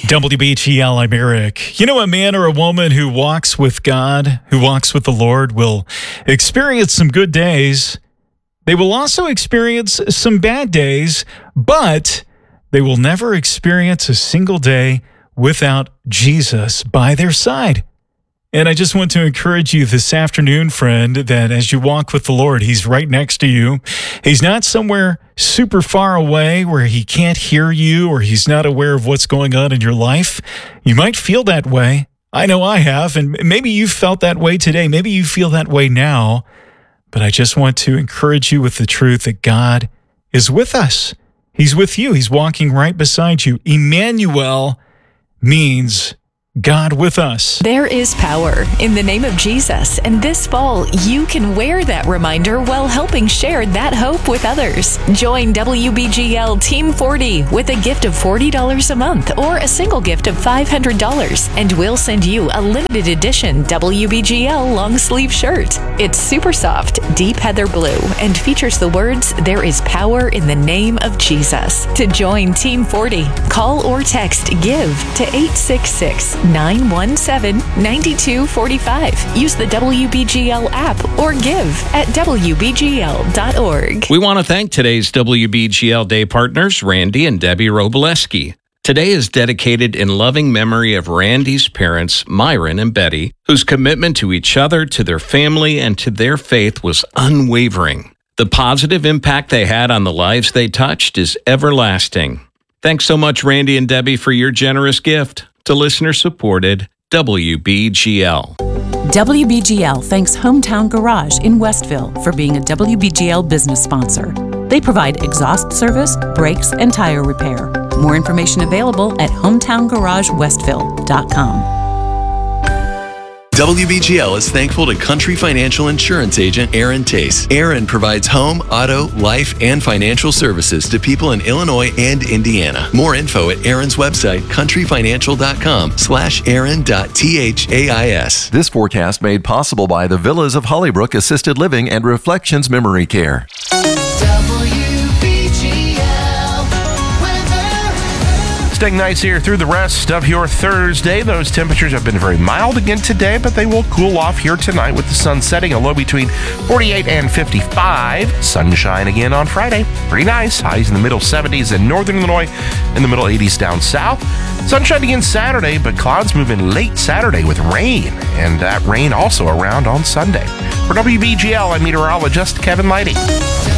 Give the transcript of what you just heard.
WBGL, I'm Eric. You know, a man or a woman who walks with God, who walks with the Lord, will experience some good days. They will also experience some bad days, but they will never experience a single day without Jesus by their side. And I just want to encourage you this afternoon, friend, that as you walk with the Lord, He's right next to you. He's not somewhere super far away where He can't hear you or He's not aware of what's going on in your life. You might feel that way. I know I have, and maybe you felt that way today. Maybe you feel that way now. But I just want to encourage you with the truth that God is with us. He's with you. He's walking right beside you. Emmanuel means God with us. There is power in the name of Jesus, and this fall you can wear that reminder while helping share that hope with others. Join WBGL Team 40 with a gift of $40 a month or a single gift of $500, and we'll send you a limited edition WBGL long sleeve shirt. It's super soft, deep heather blue, and features the words, "There is power in the name of Jesus." To join Team 40, call or text GIVE to 866-917-9245. Use the WBGL app or give at WBGL.org. We want to thank today's WBGL Day partners, Randy and Debbie Roboleski. Today is dedicated in loving memory of Randy's parents, Myron and Betty, whose commitment to each other, to their family, and to their faith was unwavering. The positive impact they had on the lives they touched is everlasting. Thanks so much, Randy and Debbie, for your generous gift to listener-supported WBGL. WBGL thanks Hometown Garage in Westville for being a WBGL business sponsor. They provide exhaust service, brakes, and tire repair. More information available at hometowngaragewestville.com. WBGL is thankful to Country Financial Insurance Agent Aaron Tace. Aaron provides home, auto, life, and financial services to people in Illinois and Indiana. More info at Aaron's website, countryfinancial.com/aaron.thais. This forecast made possible by the Villas of Hollybrook Assisted Living and Reflections Memory Care. Staying nice here through the rest of your Thursday. Those temperatures have been very mild again today, but they will cool off here tonight with the sun setting. A low between 48 and 55. Sunshine again on Friday. Pretty nice. Highs in the middle 70s in northern Illinois, in the middle 80s down south. Sunshine again Saturday, but clouds move in late Saturday with rain, and that rain also around on Sunday. For WBGL, I'm meteorologist Kevin Leidy.